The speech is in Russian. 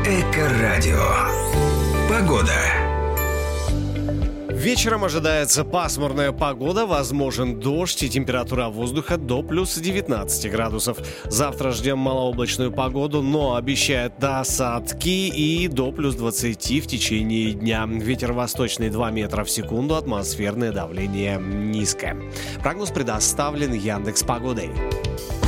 Эко-радио. Погода. Вечером ожидается пасмурная погода, возможен дождь и температура воздуха до плюс 19 градусов. Завтра ждем малооблачную погоду, но обещают осадки и до плюс 20 в течение дня. Ветер восточный 2 метра в секунду, атмосферное давление низкое. Прогноз предоставлен Яндекс.Погодой.